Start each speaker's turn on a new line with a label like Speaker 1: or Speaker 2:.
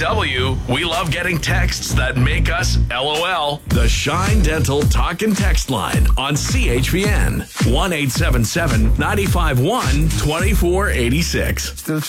Speaker 1: KNW, we love getting texts that make us LOL. The Shine Dental Talk and Text line on CHPN. 1-877-951-2486.
Speaker 2: Still